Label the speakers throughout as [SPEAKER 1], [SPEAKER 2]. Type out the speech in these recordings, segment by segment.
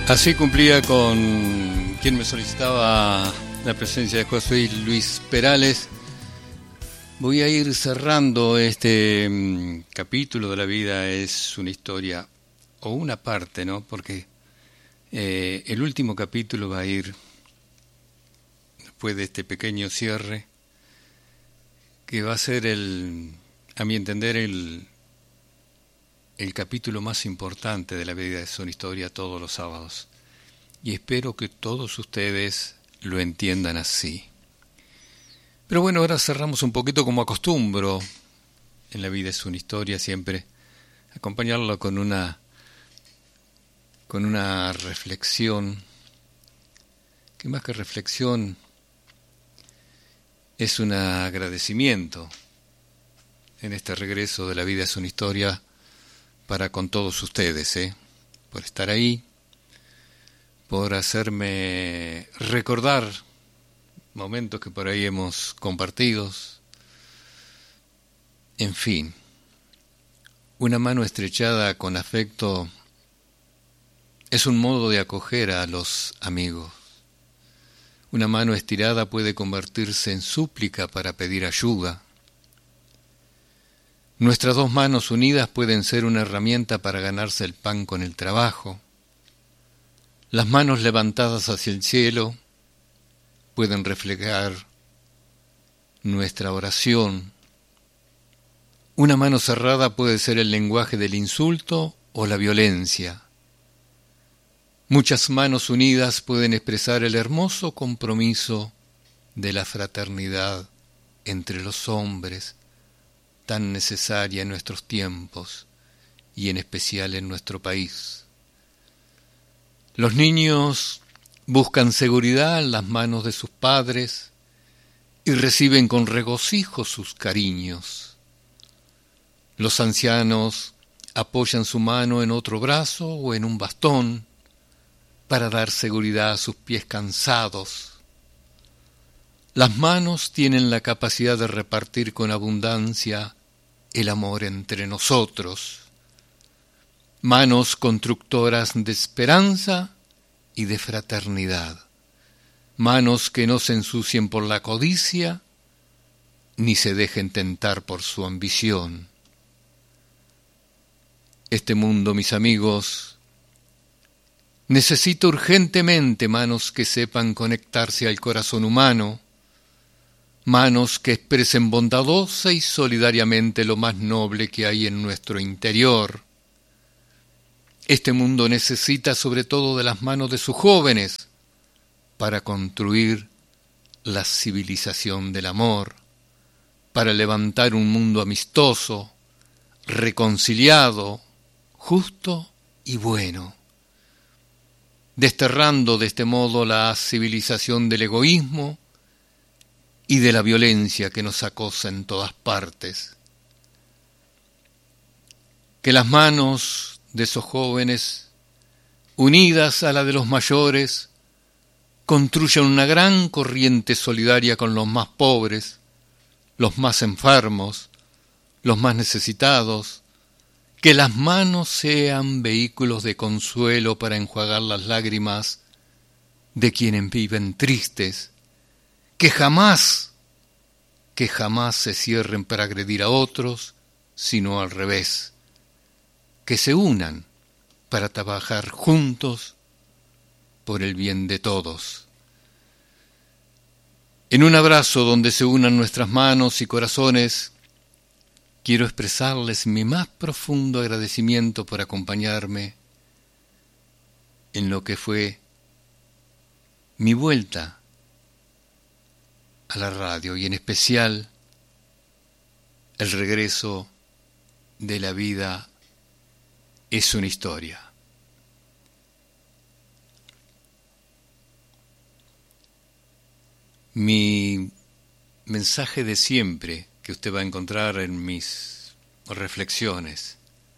[SPEAKER 1] Así cumplía con quien me solicitaba la presencia de José Luis Perales. Voy a ir cerrando este capítulo de la vida. Es una historia o una parte, ¿no? Porque el último capítulo va a ir después de este pequeño cierre, que va a ser a mi entender, el capítulo más importante de la vida de una historia todos los sábados. Y espero que todos ustedes lo entiendan así. Pero bueno, ahora cerramos un poquito como acostumbro. En la vida es una historia siempre. Acompañarlo con una reflexión, que más que reflexión es un agradecimiento en este regreso de la vida es una historia para con todos ustedes, por estar ahí, por hacerme recordar momentos que por ahí hemos compartido. En fin, una mano estrechada con afecto es un modo de acoger a los amigos. Una mano estirada puede convertirse en súplica para pedir ayuda. Nuestras dos manos unidas pueden ser una herramienta para ganarse el pan con el trabajo. Las manos levantadas hacia el cielo pueden reflejar nuestra oración. Una mano cerrada puede ser el lenguaje del insulto o la violencia. Muchas manos unidas pueden expresar el hermoso compromiso de la fraternidad entre los hombres, tan necesaria en nuestros tiempos y en especial en nuestro país. Los niños buscan seguridad en las manos de sus padres y reciben con regocijo sus cariños. Los ancianos apoyan su mano en otro brazo o en un bastón para dar seguridad a sus pies cansados. Las manos tienen la capacidad de repartir con abundancia el amor entre nosotros. Manos constructoras de esperanza y de fraternidad. Manos que no se ensucien por la codicia ni se dejen tentar por su ambición. Este mundo, mis amigos, necesita urgentemente manos que sepan conectarse al corazón humano, manos que expresen bondadosa y solidariamente lo más noble que hay en nuestro interior. Este mundo necesita sobre todo de las manos de sus jóvenes para construir la civilización del amor, para levantar un mundo amistoso, reconciliado, justo y bueno, desterrando de este modo la civilización del egoísmo y de la violencia que nos acosa en todas partes. Que las manos de esos jóvenes, unidas a la de los mayores, construyan una gran corriente solidaria con los más pobres, los más enfermos, los más necesitados. Que las manos sean vehículos de consuelo para enjuagar las lágrimas de quienes viven tristes. Que jamás se cierren para agredir a otros, sino al revés. Que se unan para trabajar juntos por el bien de todos. En un abrazo donde se unan nuestras manos y corazones, quiero expresarles mi más profundo agradecimiento por acompañarme en lo que fue mi vuelta a la radio y en especial el regreso de la vida es una historia. Mi mensaje de siempre que usted va a encontrar en mis reflexiones.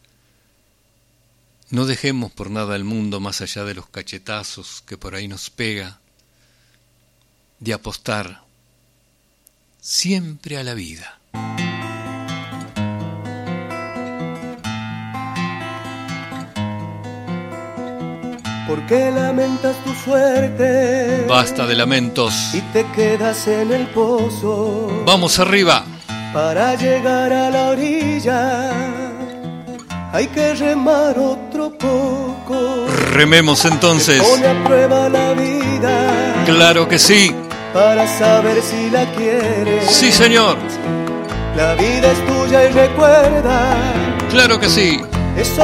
[SPEAKER 1] No dejemos por nada el mundo más allá de los cachetazos que por ahí nos pega, de apostar siempre a la vida.
[SPEAKER 2] ¿Por qué lamentas tu suerte?
[SPEAKER 1] Basta de lamentos.
[SPEAKER 2] Y te quedas en el pozo.
[SPEAKER 1] Vamos arriba.
[SPEAKER 2] Para llegar a la orilla hay que remar otro poco.
[SPEAKER 1] Rememos entonces.
[SPEAKER 2] Se pone a prueba la vida.
[SPEAKER 1] Claro que sí.
[SPEAKER 2] Para saber si la quieres.
[SPEAKER 1] Sí, señor.
[SPEAKER 2] La vida es tuya y recuerda.
[SPEAKER 1] Claro que sí.
[SPEAKER 2] Eso